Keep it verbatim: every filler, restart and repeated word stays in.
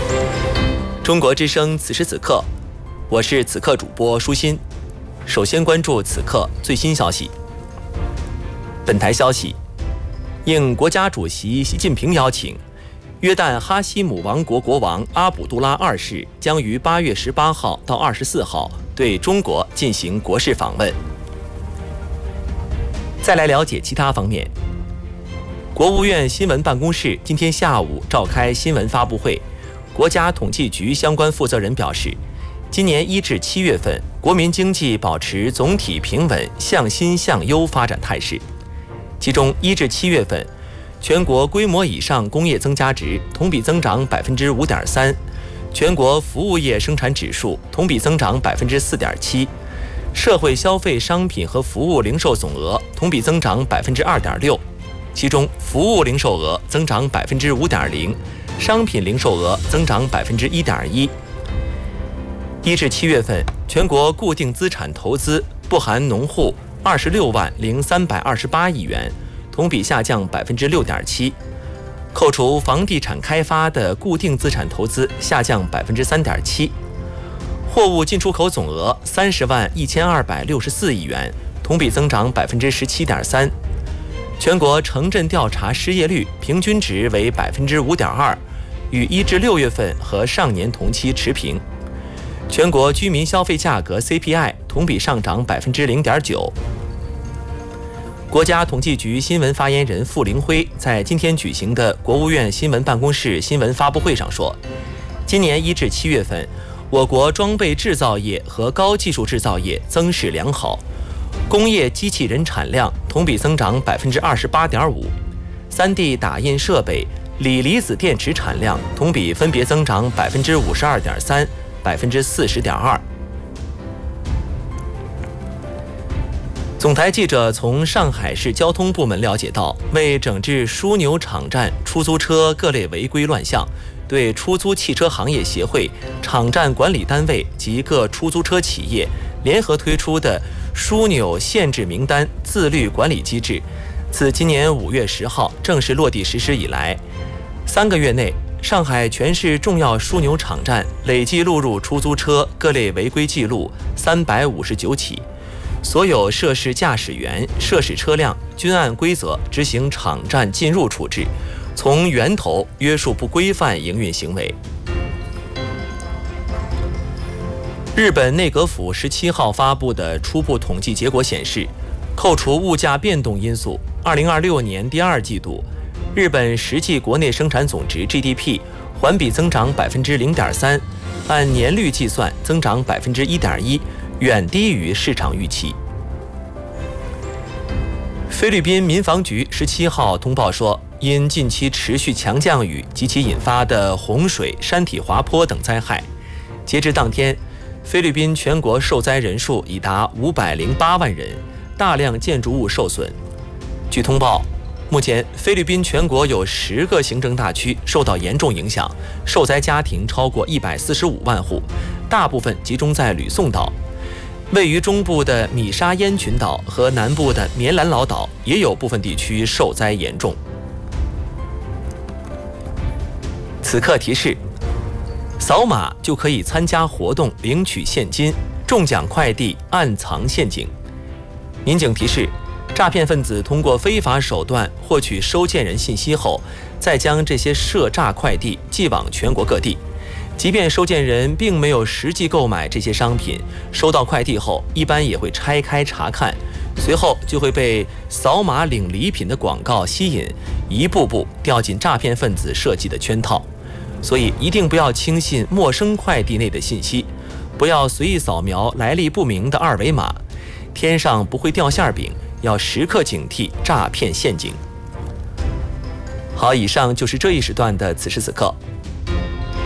中国之声此时此刻，我是此刻主播舒心。首先关注此刻最新消息。本台消息，应国家主席习近平邀请，约旦哈希姆王国国王阿卜杜拉二世将于八月十八号到二十四号对中国进行国事访问。再来了解其他方面。国务院新闻办公室今天下午召开新闻发布会。国家统计局相关负责人表示，今年一至七月份，国民经济保持总体平稳、向新向优发展态势。其中，一至七月份，全国规模以上工业增加值同比增长百分之五点三，全国服务业生产指数同比增长百分之四点七，社会消费商品和服务零售总额同比增长百分之二点六，其中服务零售额增长百分之五点零。商品零售额增长百分之一点一。一至七月份，全国固定资产投资不含农户二十六万零三百二十八亿元，同比下降百分之六点七。扣除房地产开发的固定资产投资下降百分之三点七。货物进出口总额三十万一千二百六十四亿元，同比增长百分之十七点三。全国城镇调查失业率平均值为百分之五点二。与一至六月份和上年同期持平。全国居民消费价格 C P I 同比上涨百分之零点九。国家统计局新闻发言人傅凌辉在今天举行的国务院新闻办公室新闻发布会上说，今年一至七月份，我国装备制造业和高技术制造业增势良好，工业机器人产量同比增长百分之二十八点五，三 D 打印设备。锂离子电池产量同比分别增长百分之五十二点三、百分之四十点二。总台记者从上海市交通部门了解到，为整治枢纽场站出租车各类违规乱象，对出租汽车行业协会、场站管理单位及各出租车企业联合推出的枢纽限制名单自律管理机制，自今年五月十号正式落地实施以来，三个月内，上海全市重要枢纽场站累计录入出租车各类违规记录三百五十九起，所有涉事驾驶员、涉事车辆均按规则执行场站进入处置，从源头约束不规范营运行为。日本内阁府十七号发布的初步统计结果显示，扣除物价变动因素，二零二六年第二季度，日本实际国内生产总值 G D P 环比增长百分之零点三，按年率计算增长百分之一点一，远低于市场预期。菲律宾民防局十七号通报说，因近期持续强降雨及其引发的洪水、山体滑坡等灾害，截至当天，菲律宾全国受灾人数已达五百零八万人，大量建筑物受损。据通报，目前菲律宾全国有十个行政大区受到严重影响，受灾家庭超过一百四十五万户，大部分集中在吕宋岛。位于中部的米沙烟群岛和南部的棉兰老岛也有部分地区受灾严重。此刻提示：扫码就可以参加活动领取现金，中奖快递暗藏陷阱。民警提示，诈骗分子通过非法手段获取收件人信息后，再将这些涉诈快递寄往全国各地。即便收件人并没有实际购买这些商品，收到快递后一般也会拆开查看，随后就会被扫码领礼品的广告吸引，一步步掉进诈骗分子设计的圈套。所以一定不要轻信陌生快递内的信息，不要随意扫描来历不明的二维码，天上不会掉馅饼，要时刻警惕诈骗陷阱。好，以上就是这一时段的此时此刻。